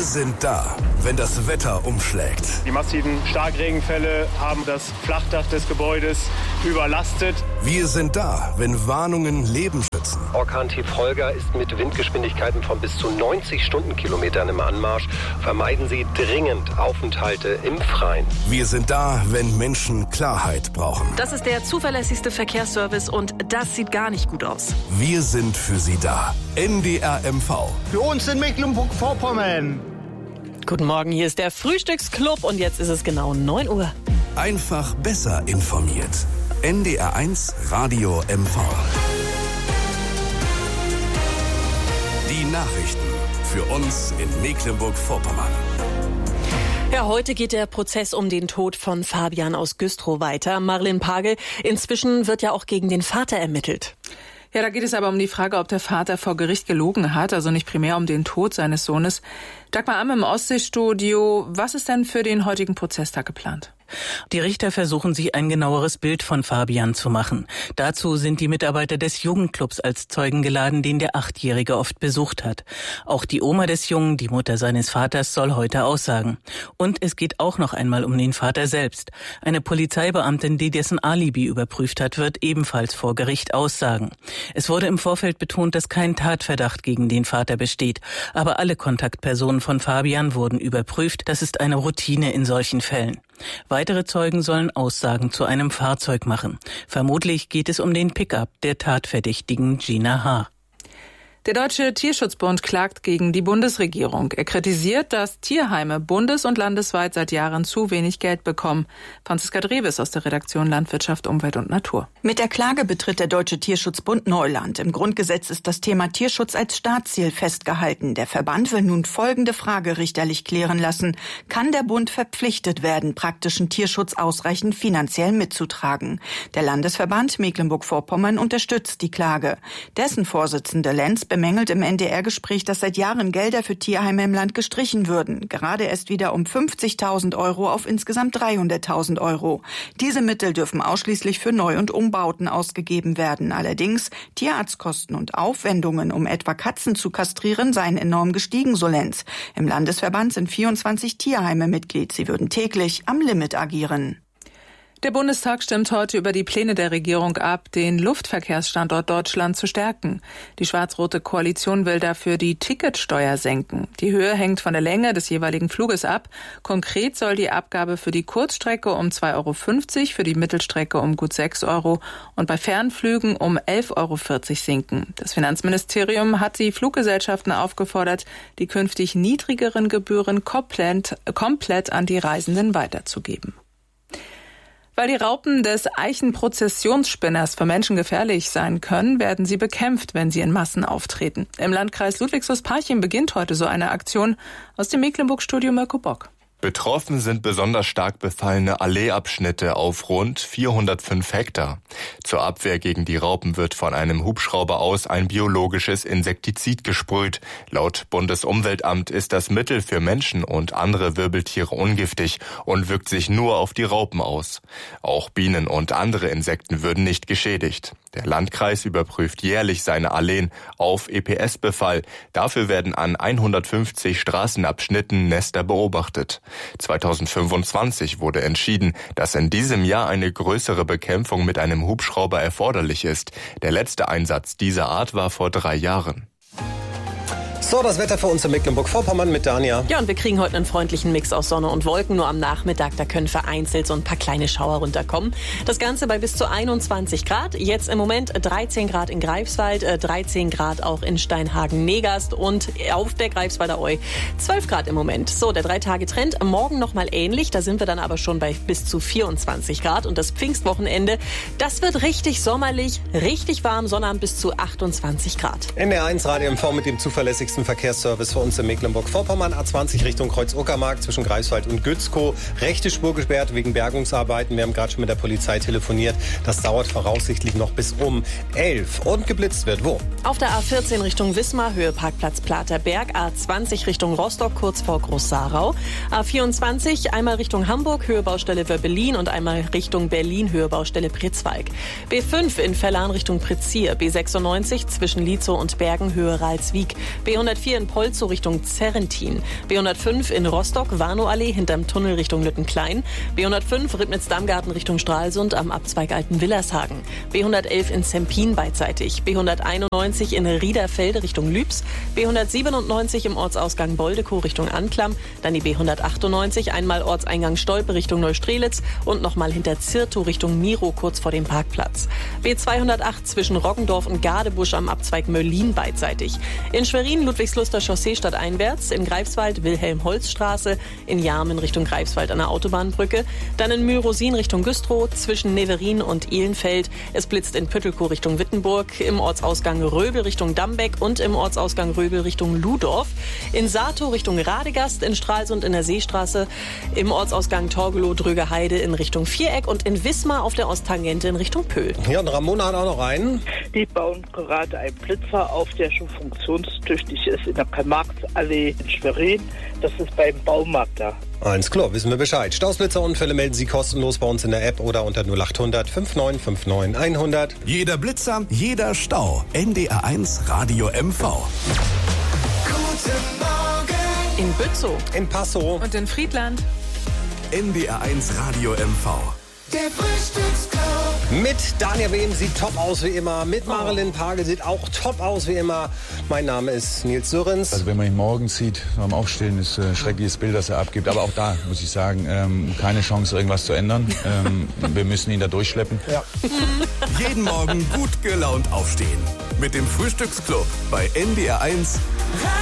Wir sind da, wenn das Wetter umschlägt. Die massiven Starkregenfälle haben das Flachdach des Gebäudes überlastet. Wir sind da, wenn Warnungen Leben schützen. Orkan-Tief Holger ist mit Windgeschwindigkeiten von bis zu 90 Stundenkilometern im Anmarsch. Vermeiden Sie dringend Aufenthalte im Freien. Wir sind da, wenn Menschen Klarheit brauchen. Das ist der zuverlässigste Verkehrsservice und das sieht gar nicht gut aus. Wir sind für Sie da. NDR MV. Für uns in Mecklenburg-Vorpommern. Guten Morgen, hier ist der Frühstücksclub und jetzt ist es genau 9 Uhr. Einfach besser informiert. NDR 1 Radio MV. Die Nachrichten für uns in Mecklenburg-Vorpommern. Ja, heute geht der Prozess um den Tod von Fabian aus Güstrow weiter. Marlin Pagel, inzwischen wird ja auch gegen den Vater ermittelt. Ja, da geht es aber um die Frage, ob der Vater vor Gericht gelogen hat, also nicht primär um den Tod seines Sohnes. Dagmar Amm im Ostseestudio, was ist denn für den heutigen Prozesstag geplant? Die Richter versuchen sich ein genaueres Bild von Fabian zu machen. Dazu sind die Mitarbeiter des Jugendclubs als Zeugen geladen, den der 8-Jährige oft besucht hat. Auch die Oma des Jungen, die Mutter seines Vaters, soll heute aussagen. Und es geht auch noch einmal um den Vater selbst. Eine Polizeibeamtin, die dessen Alibi überprüft hat, wird ebenfalls vor Gericht aussagen. Es wurde im Vorfeld betont, dass kein Tatverdacht gegen den Vater besteht. Aber alle Kontaktpersonen von Fabian wurden überprüft. Das ist eine Routine in solchen Fällen. Weitere Zeugen sollen Aussagen zu einem Fahrzeug machen. Vermutlich geht es um den Pickup der Tatverdächtigen Gina H. Der Deutsche Tierschutzbund klagt gegen die Bundesregierung. Er kritisiert, dass Tierheime bundes- und landesweit seit Jahren zu wenig Geld bekommen. Franziska Dreves aus der Redaktion Landwirtschaft, Umwelt und Natur. Mit der Klage betritt der Deutsche Tierschutzbund Neuland. Im Grundgesetz ist das Thema Tierschutz als Staatsziel festgehalten. Der Verband will nun folgende Frage richterlich klären lassen. Kann der Bund verpflichtet werden, praktischen Tierschutz ausreichend finanziell mitzutragen? Der Landesverband Mecklenburg-Vorpommern unterstützt die Klage. Dessen Vorsitzende Lenz bemängelt im NDR-Gespräch, dass seit Jahren Gelder für Tierheime im Land gestrichen würden. Gerade erst wieder um 50.000 Euro auf insgesamt 300.000 Euro. Diese Mittel dürfen ausschließlich für Neu- und Umbauten ausgegeben werden. Allerdings Tierarztkosten und Aufwendungen, um etwa Katzen zu kastrieren, seien enorm gestiegen, so Lenz. Im Landesverband sind 24 Tierheime Mitglied. Sie würden täglich am Limit agieren. Der Bundestag stimmt heute über die Pläne der Regierung ab, den Luftverkehrsstandort Deutschland zu stärken. Die schwarz-rote Koalition will dafür die Ticketsteuer senken. Die Höhe hängt von der Länge des jeweiligen Fluges ab. Konkret soll die Abgabe für die Kurzstrecke um 2,50 Euro, für die Mittelstrecke um gut 6 Euro und bei Fernflügen um 11,40 Euro sinken. Das Finanzministerium hat die Fluggesellschaften aufgefordert, die künftig niedrigeren Gebühren komplett an die Reisenden weiterzugeben. Weil die Raupen des Eichenprozessionsspinners für Menschen gefährlich sein können, werden sie bekämpft, wenn sie in Massen auftreten. Im Landkreis Ludwigslust-Parchim beginnt heute so eine Aktion. Aus dem Mecklenburg-Studio Mirko Bock. Betroffen sind besonders stark befallene Alleeabschnitte auf rund 405 Hektar. Zur Abwehr gegen die Raupen wird von einem Hubschrauber aus ein biologisches Insektizid gesprüht. Laut Bundesumweltamt ist das Mittel für Menschen und andere Wirbeltiere ungiftig und wirkt sich nur auf die Raupen aus. Auch Bienen und andere Insekten würden nicht geschädigt. Der Landkreis überprüft jährlich seine Alleen auf EPS-Befall. Dafür werden an 150 Straßenabschnitten Nester beobachtet. 2025 wurde entschieden, dass in diesem Jahr eine größere Bekämpfung mit einem Hubschrauber erforderlich ist. Der letzte Einsatz dieser Art war vor 3 Jahren. So, das Wetter für uns in Mecklenburg-Vorpommern mit Dania. Ja, und wir kriegen heute einen freundlichen Mix aus Sonne und Wolken. Nur am Nachmittag, da können vereinzelt so ein paar kleine Schauer runterkommen. Das Ganze bei bis zu 21 Grad. Jetzt im Moment 13 Grad in Greifswald, 13 Grad auch in Steinhagen-Negast und auf der Greifswalder Eu 12 Grad im Moment. So, der 3-Tage-Trend. Morgen nochmal ähnlich. Da sind wir dann aber schon bei bis zu 24 Grad. Und das Pfingstwochenende, das wird richtig sommerlich, richtig warm. Sonnabend bis zu 28 Grad. NDR 1 Radio MV mit dem zuverlässigsten Verkehrsservice für uns in Mecklenburg-Vorpommern. A20 Richtung Kreuz-Uckermark zwischen Greifswald und Gützkow. Rechte Spur gesperrt wegen Bergungsarbeiten. Wir haben gerade schon mit der Polizei telefoniert. Das dauert voraussichtlich noch bis um 11. Und geblitzt wird wo? Auf der A14 Richtung Wismar, Höhe Parkplatz Platerberg. A20 Richtung Rostock, kurz vor Groß-Sarau. A24 einmal Richtung Hamburg, Höhe Baustelle Wörbelin und einmal Richtung Berlin, Höhe Baustelle Pretzwalk. B5 in Vellan Richtung Pretzier. B96 zwischen Lietzow und Bergen, Höhe Ralswiek. B1 B104 in Polzow Richtung Zerrentin. B105 in Rostock-Warnow-Allee hinterm Tunnel Richtung Lüttenklein. B105 Ribnitz-Damgarten Richtung Stralsund am Abzweig Alten-Willershagen. B111 in Zempin beidseitig. B191 in Riederfelde Richtung Lübs. B197 im Ortsausgang Boldekow Richtung Anklam. Dann die B198 einmal Ortseingang Stolpe Richtung Neustrelitz und nochmal hinter Zirtow Richtung Miro kurz vor dem Parkplatz. B208 zwischen Roggendorf und Gadebusch am Abzweig Möllin beidseitig. In Schwerin Ludwigsluster Chaussee stadteinwärts, in Greifswald Wilhelm-Holz-Straße, in Jarmen Richtung Greifswald an der Autobahnbrücke, dann in Myrosin Richtung Güstrow, zwischen Neverin und Ehlenfeld. Es blitzt in Püttelkow Richtung Wittenburg, im Ortsausgang Röbel Richtung Dambeck und im Ortsausgang Röbel Richtung Ludorf. In Saatow Richtung Radegast, in Stralsund in der Seestraße, im Ortsausgang Torgelow-Drögeheide in Richtung Viereck und in Wismar auf der Osttangente in Richtung Pöhl. Ja, und Ramona hat auch noch einen. Die bauen gerade einen Blitzer auf, der schon funktionstüchtig ist in der Karl-Marx-Allee in Schwerin. Das ist beim Baumarkt da. Alles klar, wissen wir Bescheid. Stausblitzerunfälle melden Sie kostenlos bei uns in der App oder unter 0800 5959 100. Jeder Blitzer, jeder Stau. NDR1 Radio MV. Guten Morgen. In Bützow. In Passow. Und in Friedland. NDR1 Radio MV. Der Frühstücksclub. Mit Daniel Behm sieht top aus wie immer. Mit Marilyn Pagel sieht auch top aus wie immer. Mein Name ist Nils Sörens. Also wenn man ihn morgens sieht, beim Aufstehen, ist ein schreckliches Bild, das er abgibt. Aber auch da muss ich sagen, keine Chance, irgendwas zu ändern. Wir müssen ihn da durchschleppen. Ja. Jeden Morgen gut gelaunt aufstehen. Mit dem Frühstücksclub bei NDR1.